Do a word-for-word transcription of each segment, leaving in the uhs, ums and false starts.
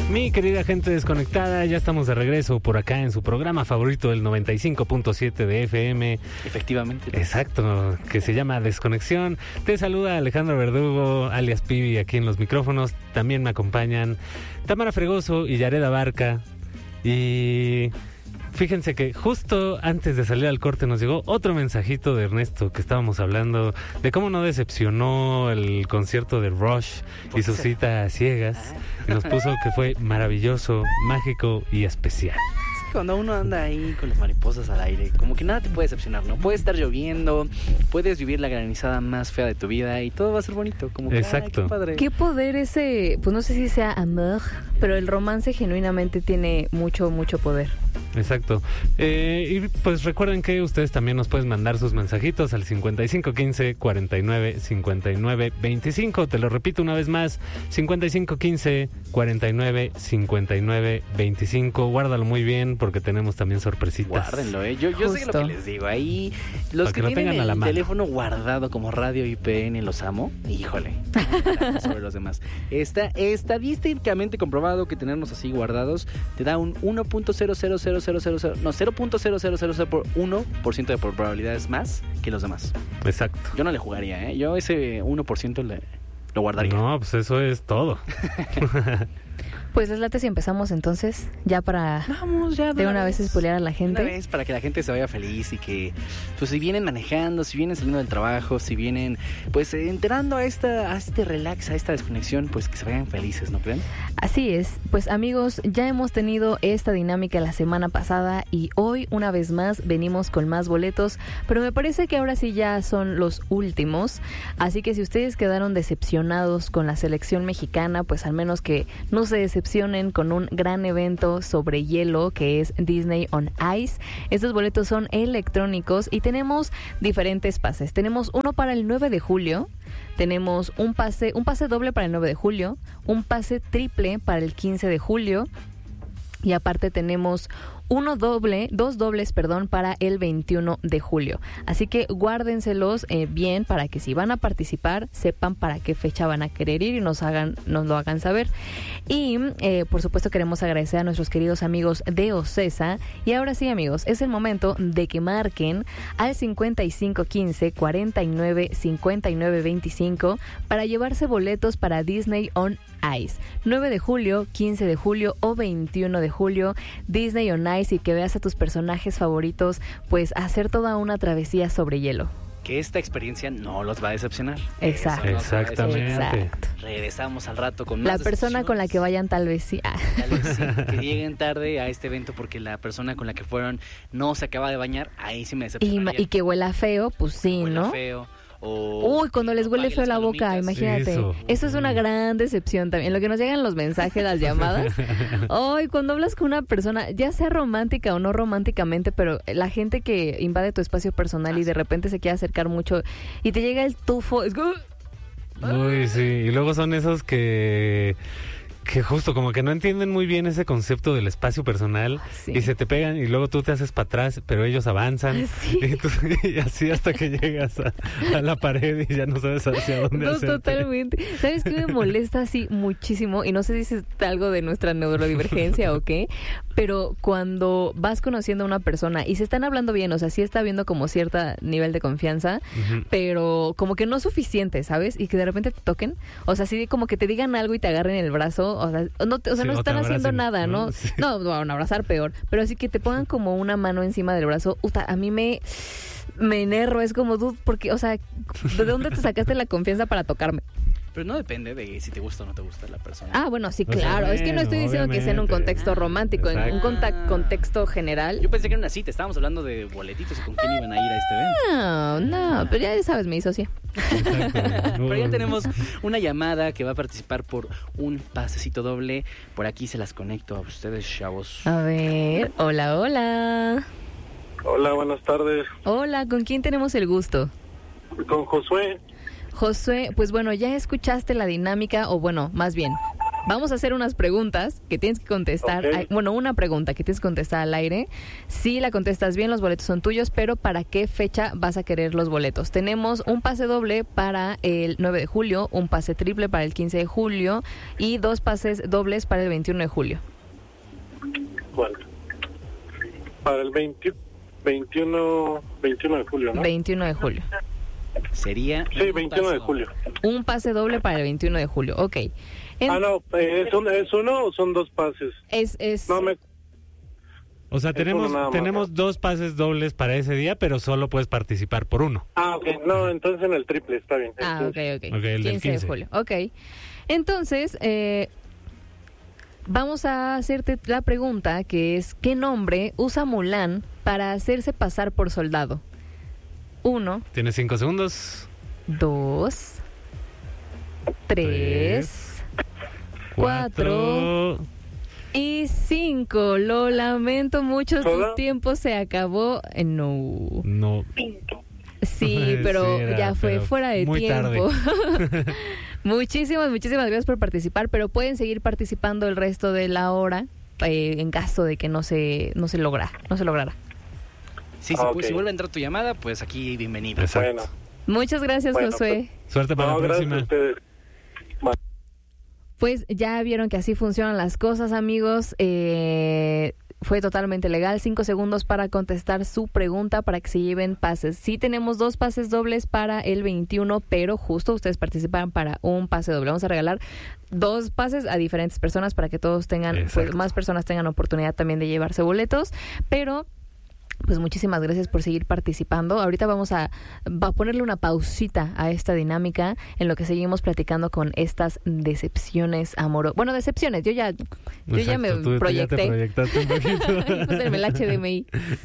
Mi querida gente desconectada, ya estamos de regreso por acá en su programa favorito, el noventa y cinco punto siete de F M. Efectivamente. Exacto, que se llama Desconexión. Te saluda Alejandro Verdugo, alias Pibi, aquí en los micrófonos. También me acompañan Tamara Fregoso y Yareda Barca. Y fíjense que justo antes de salir al corte nos llegó otro mensajito de Ernesto, que estábamos hablando de cómo no decepcionó el concierto de Rush y su cita a ciegas. Y nos puso que fue maravilloso, mágico y especial. Cuando uno anda ahí con las mariposas al aire, como que nada te puede decepcionar, ¿no? Puede estar lloviendo, puedes vivir la granizada más fea de tu vida y todo va a ser bonito, como que, exacto. Ay, qué padre. Qué poder ese, pues no sé si sea amor, pero el romance genuinamente tiene mucho, mucho poder. Exacto. Eh, y pues recuerden que ustedes también nos pueden mandar sus mensajitos al cincuenta y cinco quince cuarenta y nueve cincuenta y nueve veinticinco. Te lo repito una vez más, cincuenta y cinco quince cuarenta y nueve cincuenta y nueve veinticinco. Guárdalo muy bien porque tenemos también sorpresitas. Guárdenlo, ¿eh? Yo, yo sé lo que les digo. Ahí, los Para que, que lo tienen tengan a el la teléfono guardado como radio I P N, los amo. Híjole. Sobre los demás. Está estadísticamente comprobado que tenernos así guardados te da un uno punto cero cero cero cero cero cero, no, cero punto cero cero cero cero por uno por ciento de probabilidades más que los demás. Exacto. Yo no le jugaría, ¿eh? Yo ese uno por ciento le, lo guardaría. No, pues eso es todo. Pues les late si empezamos entonces, ya para Vamos, ya de una vez spoilear a la Una gente. vez para que la gente se vaya feliz y que, pues, si vienen manejando, si vienen saliendo del trabajo, si vienen, pues, entrando a esta, a este relax, a esta desconexión, pues que se vayan felices, ¿no creen? Así es, pues amigos, ya hemos tenido esta dinámica la semana pasada y hoy una vez más venimos con más boletos, pero me parece que ahora sí ya son los últimos, así que si ustedes quedaron decepcionados con la selección mexicana, pues al menos que no se decepcionen con un gran evento sobre hielo que es Disney on Ice. Estos boletos son electrónicos y tenemos diferentes pases. Tenemos uno para el nueve de julio, tenemos un pase, un pase doble para el nueve de julio, un pase triple para el quince de julio y aparte tenemos uno doble, dos dobles, perdón, para el veintiuno de julio. Así que guárdenselos eh, bien para que si van a participar sepan para qué fecha van a querer ir y nos hagan, nos lo hagan saber. Y eh, por supuesto queremos agradecer a nuestros queridos amigos de Ocesa. Y ahora sí, amigos, es el momento de que marquen al cincuenta y cinco quince cuarenta y nueve cincuenta y nueve veinticinco para llevarse boletos para Disney on Ice. nueve de julio, quince de julio o veintiuno de julio, Disney on Ice, y que veas a tus personajes favoritos pues hacer toda una travesía sobre hielo. Que esta experiencia no los va a decepcionar. Exacto. Eso no se va a Exactamente. decepcionar. Exacto. Regresamos al rato con La más persona con la que decepciones. vayan tal vez sí. Ah. Tal vez sí, que lleguen tarde a este evento porque la persona con la que fueron no se acaba de bañar, ahí sí me Y, decepcionaría. y que huela feo, pues sí, Huela ¿no? feo, o Uy, cuando les no huele pague feo las la boca, palomitas. imagínate. Eso. Eso es una gran decepción también. Lo que nos llegan los mensajes, las llamadas. Ay, cuando hablas con una persona, ya sea romántica o no románticamente, pero la gente que invade tu espacio personal y de repente se quiere acercar mucho y te llega el tufo. Es como... Uy, sí. Y luego son esos que... que justo como que no entienden muy bien ese concepto del espacio personal Sí. y se te pegan y luego tú te haces para atrás, pero ellos avanzan. Sí. Y, tú- y así hasta que llegas a, a la pared y ya no sabes hacia dónde No, hacerte. totalmente. ¿Sabes qué me molesta así muchísimo? Y no sé si es algo de nuestra neurodivergencia o qué, pero cuando vas conociendo a una persona y se están hablando bien, o sea, sí está habiendo como cierto nivel de confianza, Ujú. pero como que no suficiente, ¿sabes? Y que de repente te toquen, o sea, sí como que te digan algo y te agarren el brazo, o sea, no, te- o sea, Sí, no o te están haciendo abracen, nada, ¿no? ¿no? Sí. No, van a abrazar peor, pero así que te pongan como una mano encima del brazo, uta, a mí me... me enerro, es como, dude, porque, o sea, ¿de dónde te sacaste la confianza para tocarme? Pero no depende de si te gusta o no te gusta la persona. Ah, bueno, sí, O sea, claro. Es que no estoy bueno, diciendo que sea en un obviamente. contexto romántico, en un Exacto. contac- contexto general. Yo pensé que era una cita, estábamos hablando de boletitos y con quién iban a ir a este evento. No, no, pero ya sabes, me hizo así. Exacto. Pero ya tenemos una llamada que va a participar por un pasecito doble. Por aquí se las conecto a ustedes, chavos. A ver, hola, hola. Hola, buenas tardes. Hola, ¿con quién tenemos el gusto? Con Josué. Josué, pues bueno, ya escuchaste la dinámica, o bueno, más bien, Vamos a hacer unas preguntas que tienes que contestar. Okay. Bueno, una pregunta que tienes que contestar al aire. Si la contestas bien, los boletos son tuyos, pero ¿para qué fecha vas a querer los boletos? Tenemos un pase doble para el nueve de julio, un pase triple para el quince de julio y dos pases dobles para el veintiuno de julio. Bueno, para el veinte, veintiuno, veintiuno de julio, ¿no? veintiuno de julio. Sería... Sí, veintiuno de julio. Un pase doble para el veintiuno de julio, ok. En- Ah, no, eh, ¿es, un, ¿es uno o son dos pases? es, es, No me... O sea, Es tenemos uno nada más. tenemos dos pases dobles para ese día, pero solo puedes participar por uno. Ah, ok, no, entonces en el triple, está bien. Ah, ok, Entonces, ok. Ok, el del quince de quince. julio, ok. Entonces, eh, vamos a hacerte la pregunta que es, ¿qué nombre usa Mulan para hacerse pasar por soldado? Uno, Tienes cinco segundos. dos, tres, Cuatro. y cinco. Lo lamento mucho, tu ¿Hola? tiempo se acabó. Eh, no. No. Sí, pero Sí, era, ya fue pero fuera de muy tiempo. muchísimas, muchísimas gracias por participar, pero pueden seguir participando el resto de la hora eh, en caso de que no se no se logra, no se lograra. Sí, sí, Ah, pues, ok. si vuelve a entrar tu llamada, pues aquí bienvenido. Exacto. Bueno, Muchas gracias, Bueno, Josué. Suerte para no, la gracias a próxima. ustedes. Pues ya vieron que así funcionan las cosas, amigos. Eh, fue totalmente legal. Cinco segundos para contestar su pregunta para que se lleven pases. Sí tenemos dos pases dobles para el veintiuno, pero justo ustedes participan para un pase doble. Vamos a regalar dos pases a diferentes personas para que todos tengan, pues, Exacto. más personas tengan oportunidad también de llevarse boletos. Pero... pues muchísimas gracias por seguir participando. Ahorita vamos a, va a ponerle una pausita a esta dinámica en lo que seguimos platicando con estas decepciones amorosas. Bueno, decepciones, yo ya, yo ya me Exacto, tú- tú ya te proyecté. proyectaste un poquito. Puse el H D M I.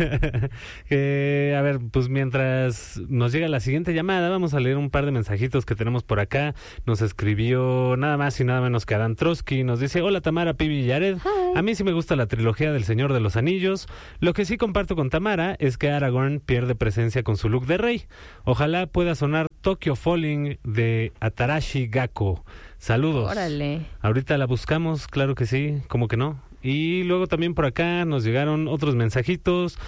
Eh, a ver, pues mientras nos llega la siguiente llamada, vamos a leer un par de mensajitos que tenemos por acá. Nos escribió nada más y nada menos que Adán Trotsky. Nos dice, hola Tamara, Pibi y Yared. Hi. A mí sí me gusta la trilogía del Señor de los Anillos. Lo que sí comparto con Tamara es que Aragorn pierde presencia con su look de rey. Ojalá pueda sonar Tokyo Falling de Atarashi Gakko. Saludos. Órale. Ahorita la buscamos, claro que sí, ¿cómo que no? Y luego también por acá nos llegaron otros mensajitos.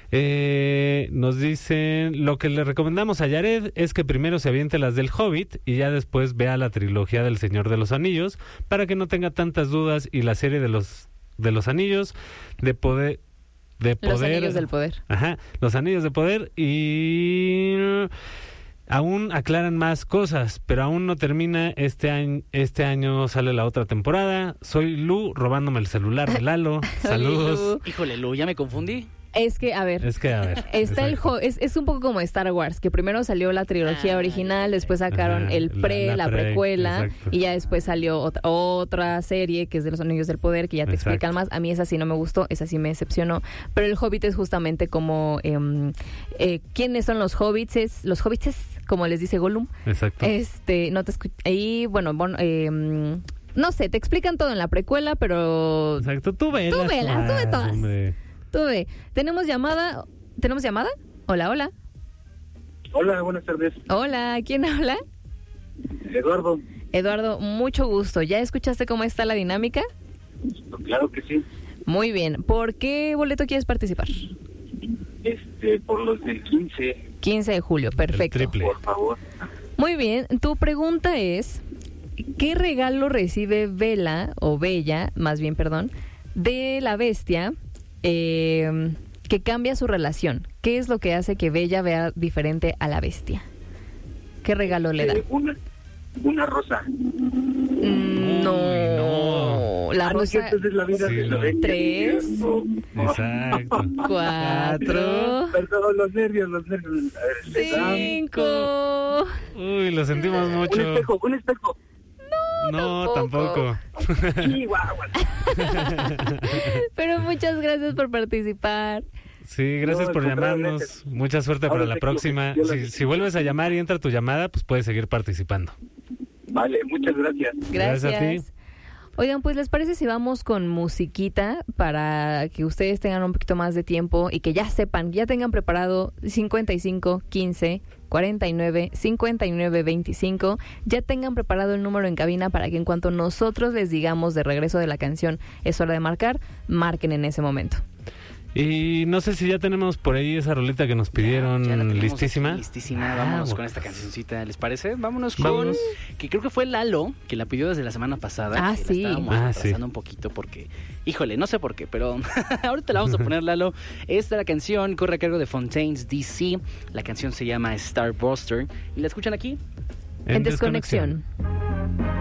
Eh, nos dicen, lo que le recomendamos a Yared es que primero se aviente las del Hobbit y ya después vea la trilogía del Señor de los Anillos para que no tenga tantas dudas y la serie de los de los anillos de poder de poder Los anillos del poder. Ajá, los anillos de poder y aún aclaran más cosas, pero aún no termina este año, este año sale la otra temporada. Soy Lu robándome el celular de Lalo. Saludos. Lu. Híjole, Lu, ¿ya me confundí? Es que, a ver, Es que a ver. está el exacto. jo- es, es un poco como Star Wars, que primero salió la trilogía Ah, original, después sacaron Ajá, el la- pre, la, la pre, precuela, exacto. y ya después salió otra, otra serie que es de los Anillos del Poder, que ya te Exacto. explican más. A mí esa sí no me gustó, esa sí me decepcionó, pero el Hobbit es justamente como em, eh, ¿quiénes son los hobbits? Es, los hobbits es, como les dice Gollum. Exacto. Este, no te escucho. Y bueno, bueno em, no sé, te explican todo en la precuela, pero Exacto. Tú velas. Tú velas, tú ve todas. hombre. tuve. ¿Tenemos llamada? ¿Tenemos llamada? Hola, hola. Hola, buenas tardes. Hola, ¿quién habla? Eduardo. Eduardo, mucho gusto. ¿Ya escuchaste cómo está la dinámica? Claro que sí. Muy bien. ¿Por qué boleto quieres participar? Este, por los del quince, quince de julio, perfecto. triple. por favor. Muy bien. Tu pregunta es, ¿qué regalo recibe Bella, o Bella, más bien, perdón, de la bestia eh, que cambia su relación? ¿Qué es lo que hace que Bella vea diferente a la bestia? ¿Qué regalo le da? Eh, una, una rosa. Mm, no. no. La Ah, no, rosa. entonces la vida Sí, de la no. bestia. Tres. Exacto. Cuatro. Perdón, los nervios, los nervios. A ver, le dan Cinco. Uy, lo sentimos Un mucho. espejo, un espejo. No, tampoco. tampoco. Chihuahua. Pero muchas gracias por participar. Sí, gracias No, por al contrario, llamarnos. gracias. Mucha suerte Ahora para la sé que lo próxima. que- yo lo Si, que- si vuelves a llamar y entra tu llamada, pues puedes seguir participando. Vale, muchas gracias. Gracias. Gracias a ti. Oigan, pues ¿les parece si vamos con musiquita para que ustedes tengan un poquito más de tiempo y que ya sepan, ya tengan preparado cincuenta y cinco, quince, cuarenta y nueve, cincuenta y nueve veinticinco. Ya tengan preparado el número en cabina para que en cuanto nosotros les digamos de regreso de la canción es hora de marcar, marquen en ese momento. Y no sé si ya tenemos por ahí esa rolita que nos pidieron, Ya, ya la tenemos listísima. aquí, listísima. Ah, Vámonos bueno. con esta cancioncita, ¿les parece? Vámonos con... Vámonos. Que creo que fue Lalo, que la pidió desde la semana pasada. Ah, que sí. La estábamos Ah, atrasando sí. un poquito porque... Híjole, no sé por qué, pero ahorita la vamos a poner, Lalo. Esta la canción corre a cargo de Fontaines D C. La canción se llama Starbuster. ¿Y la escuchan aquí? En, desconexión.